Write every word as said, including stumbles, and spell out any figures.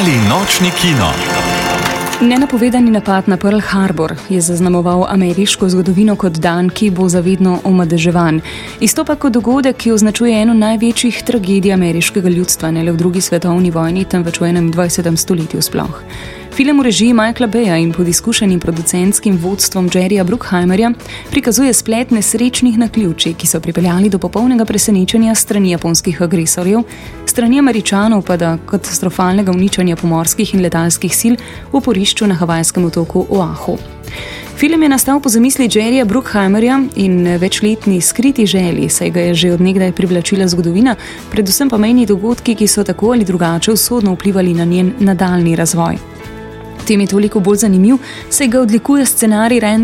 Mali nočni kino. Nenapovedani napad na Pearl Harbor je zaznamoval ameriško zgodovino kot dan, ki bo zavedno omadeževan. Izstopa kot dogodek, ki označuje eno največjih tragedij ameriškega ljudstva, ne le v drugi svetovni vojni, temveč v enaindvajsetem stoletju sploh. Film v režiji Michaela Baya in pod izkušenim producentskim vodstvom Jerryja Bruckheimerja prikazuje splet nesrečnih naključij, ki so pripeljali do popolnega presenečenja strani japonskih agresorjev, strani Američanov pa do katastrofalnega uničenja pomorskih in letalskih sil v oporišču na havajskem otoku Oahu. Film je nastal po zamisli Jerryja Bruckheimerja in večletni skriti želji, saj ga je že od nekdaj privlačila zgodovina, predvsem pa mejni dogodki, ki so tako ali drugače usodno vplivali na njen nadaljni razvoj. Tem je toliko bolj zanimiv, saj ga odlikuje scenarij